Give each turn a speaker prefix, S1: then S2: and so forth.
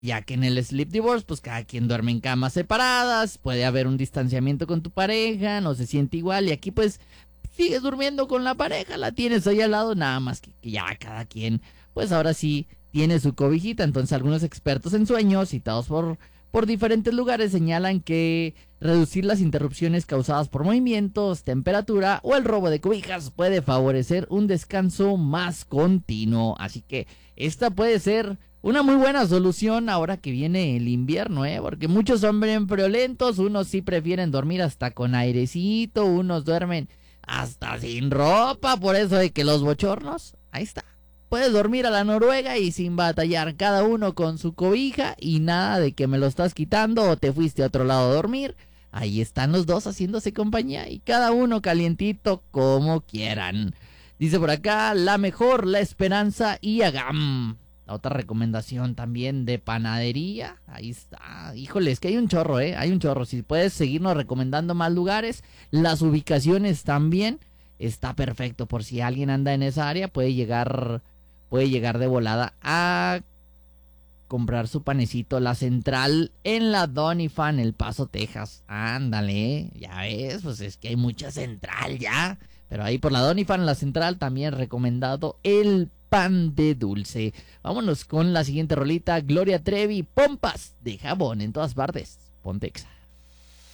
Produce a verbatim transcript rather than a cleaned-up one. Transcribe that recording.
S1: Ya que en el sleep divorce, pues cada quien duerme en camas separadas, puede haber un distanciamiento con tu pareja, no se siente igual, y aquí pues sigues durmiendo con la pareja, la tienes ahí al lado, nada más que, que ya cada quien, pues ahora sí tiene su cobijita. Entonces algunos expertos en sueños, citados por, por diferentes lugares, señalan que reducir las interrupciones causadas por movimientos, temperatura o el robo de cobijas puede favorecer un descanso más continuo. Así que esta puede ser una muy buena solución ahora que viene el invierno, ¿eh? Porque muchos son bien friolentos, unos sí prefieren dormir hasta con airecito, unos duermen hasta sin ropa, por eso de que los bochornos, ahí está. Puedes dormir a la noruega y sin batallar, cada uno con su cobija y nada de que me lo estás quitando o te fuiste a otro lado a dormir. Ahí están los dos haciéndose compañía y cada uno calientito como quieran. Dice por acá, la mejor, la esperanza y agam. La otra recomendación también de panadería. Ahí está. Híjole, es que hay un chorro, ¿eh? Hay un chorro. Si puedes seguirnos recomendando más lugares, las ubicaciones también. Está perfecto. Por si alguien anda en esa área, puede llegar, puede llegar de volada a comprar su panecito. La Central en la Doniphan, El Paso, Texas. Ándale, ¿eh? Ya ves, pues es que hay mucha Central ya. Pero ahí por la Doniphan, la Central, también recomendado el pan de dulce. Vámonos con la siguiente rolita. Gloria Trevi, Pompas de jabón en todas partes. Pontexa.